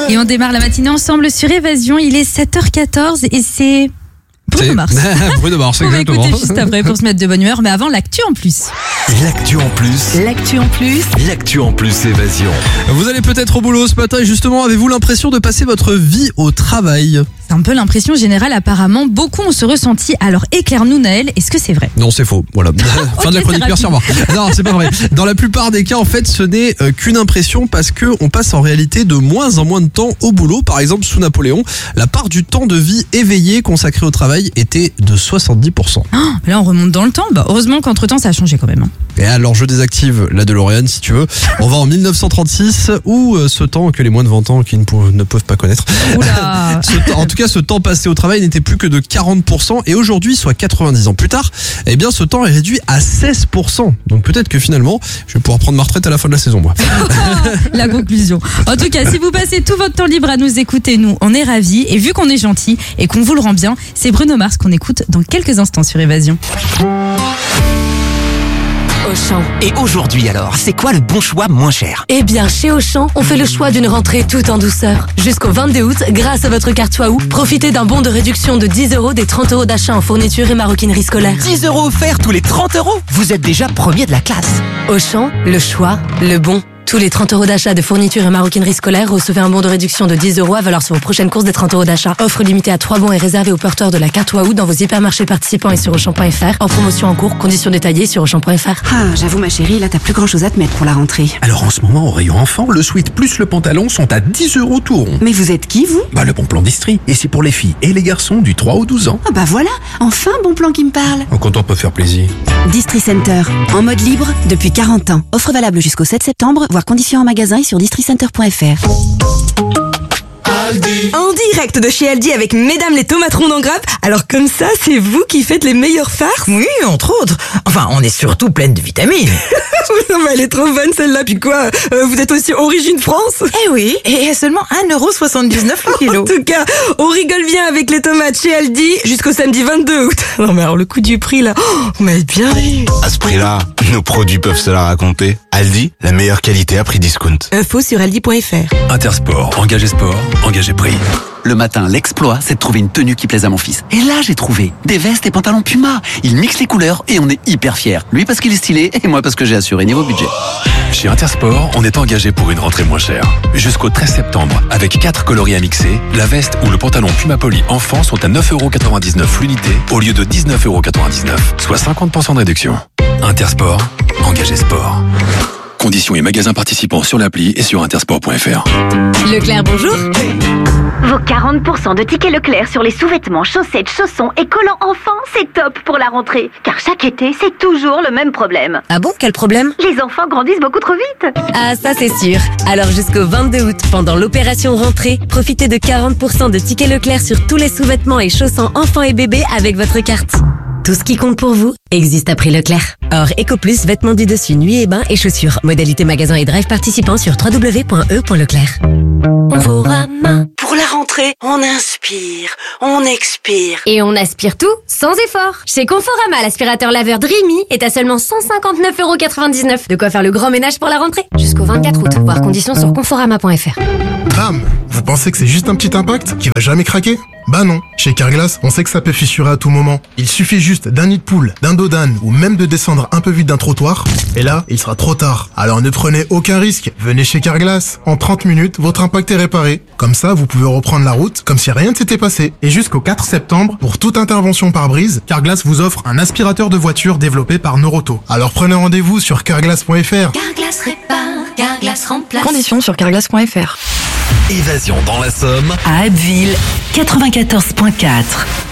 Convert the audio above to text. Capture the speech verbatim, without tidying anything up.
Et on démarre la matinée ensemble sur Évasion. Il est sept heures quatorze et c'est Bruno Mars. Bruno Mars, exactement. On va écouter juste après pour se mettre de bonne humeur. Mais avant, l'actu en plus. L'actu en plus. L'actu en plus. L'actu en plus Évasion. Vous allez peut-être au boulot ce matin et justement, avez-vous l'impression de passer votre vie au travail ? C'est un peu l'impression générale apparemment. Beaucoup ont ce ressenti. Alors éclaire-nous Naël, est-ce que c'est vrai ? Non, c'est faux. Voilà. Fin Ok, de la chronique, c'est merci, au revoir. Non, c'est pas vrai. Dans la plupart des cas, en fait, ce n'est euh, qu'une impression parce que on passe en réalité de moins en moins de temps au boulot. Par exemple, sous Napoléon, la part du temps de vie éveillé consacré au travail était de soixante-dix pour cent. Oh, là, on remonte dans le temps. Bah, heureusement qu'entre-temps, ça a changé quand même. Et alors, je désactive la DeLorean si tu veux. On va en mille neuf cent trente-six, où euh, ce temps que les moins de vingt ans qui ne, pou- ne peuvent pas connaître. Oula. Ce temps- en tout cas, ce temps passé au travail n'était plus que de quarante pour cent. Et aujourd'hui, soit quatre-vingt-dix ans plus tard, eh bien, ce temps est réduit à seize pour cent. Donc peut-être que finalement, je vais pouvoir prendre ma retraite à la fin de la saison, moi. La conclusion. En tout cas, si vous passez tout votre temps libre à nous écouter, nous, on est ravis. Et vu qu'on est gentil et qu'on vous le rend bien, c'est Bruno Mars qu'on écoute dans quelques instants sur Évasion. Auchan. Et aujourd'hui alors, c'est quoi le bon choix moins cher? Eh bien, chez Auchan, on fait le choix d'une rentrée toute en douceur. Jusqu'au vingt-deux août, grâce à votre carte Waouh, profitez d'un bon de réduction de dix euros des trente euros d'achat en fourniture et maroquinerie scolaire. dix euros offerts tous les trente euros. Vous êtes déjà premier de la classe. Auchan, le choix, le bon. Tous les trente euros d'achat de fourniture et maroquinerie scolaire, recevez un bon de réduction de dix euros à valeur sur vos prochaines courses des trente euros d'achat. Offre limitée à trois bons et réservée aux porteurs de la carte Waouh dans vos hypermarchés participants et sur Auchan point F R. En promotion en cours, conditions détaillées sur Auchan point F R. Ah, j'avoue ma chérie, là t'as plus grand chose à te mettre pour la rentrée. Alors en ce moment, au rayon enfant, le sweat plus le pantalon sont à dix euros tout rond. Mais vous êtes qui vous ? Bah le bon plan d'Istrie. Et c'est pour les filles et les garçons du trois au douze ans. Ah bah voilà, enfin bon plan qui me parle. En quand on peut faire plaisir. Distri Center, en mode libre depuis quarante ans. Offre valable jusqu'au sept septembre, voire conditions en magasin et sur districenter point F R. En direct de chez Aldi avec Mesdames les tomates rondes en grappe. Alors comme ça, c'est vous qui faites les meilleures farces. Oui, entre autres. Enfin, on est surtout pleine de vitamines. Non mais elle est trop bonne celle-là. Puis quoi, euh, vous êtes aussi origine France. Eh oui, et à seulement un euro soixante-dix-neuf le En kilo. tout cas, on rigole bien avec les tomates chez Aldi jusqu'au samedi vingt-deux août. Non mais alors le coup du prix là, oh, vous m'avez bien vu. À ce prix-là, nos produits peuvent se la raconter. Aldi, la meilleure qualité à prix discount. Info sur aldi point F R. Intersport, engagé sport, engagé prix. Le matin, l'exploit, c'est de trouver une tenue qui plaise à mon fils. Et là, j'ai trouvé des vestes et pantalons Puma. Il mixe les couleurs et on est hyper fiers. Lui parce qu'il est stylé et moi parce que j'ai assuré niveau budget. Chez Intersport, on est engagé pour une rentrée moins chère. Jusqu'au treize septembre, avec quatre coloris à mixer, la veste ou le pantalon Puma Poly enfant sont à neuf euros quatre-vingt-dix-neuf l'unité au lieu de dix-neuf euros quatre-vingt-dix-neuf, soit cinquante pour cent de réduction. Intersport, engagé sport. Conditions et magasins participants sur l'appli et sur intersport point F R. Leclerc, bonjour. Vos quarante pour cent de tickets Leclerc sur les sous-vêtements, chaussettes, chaussons et collants enfants, c'est top pour la rentrée. Car chaque été, c'est toujours le même problème. Ah bon, quel problème ? Les enfants grandissent beaucoup trop vite. Ah, ça c'est sûr. Alors jusqu'au vingt-deux août, pendant l'opération rentrée, profitez de quarante pour cent de tickets Leclerc sur tous les sous-vêtements et chaussons enfants et bébés avec votre carte. Tout ce qui compte pour vous existe à prix Leclerc. Or, EcoPlus, vêtements du dessus, nuit et bain et chaussures. Modalité magasin et drive participant sur w w w point e point leclerc. Conforama. Pour la rentrée, on inspire, on expire. Et on aspire tout sans effort. Chez Conforama, l'aspirateur laveur Dreamy est à seulement cent cinquante-neuf euros quatre-vingt-dix-neuf. De quoi faire le grand ménage pour la rentrée. Jusqu'au vingt-quatre août. Voir conditions sur conforama point F R. Bam! Vous pensez que c'est juste un petit impact qui va jamais craquer? Bah non. Chez Carglass, on sait que ça peut fissurer à tout moment. Il suffit juste d'un nid de poule, d'un dos d'âne ou même de descendre un peu vite d'un trottoir. Et là, il sera trop tard. Alors ne prenez aucun risque. Venez chez Carglass. En trente minutes, votre impact est réparé. Comme ça, vous pouvez reprendre la route comme si rien ne s'était passé. Et jusqu'au quatre septembre, pour toute intervention par brise, Carglass vous offre un aspirateur de voiture développé par Noroto. Alors prenez rendez-vous sur carglass point F R. Carglass répare, Carglass remplace. Conditions sur carglass point F R. Évasion dans la Somme. À Abbeville, quatre-vingt-quatorze point quatre.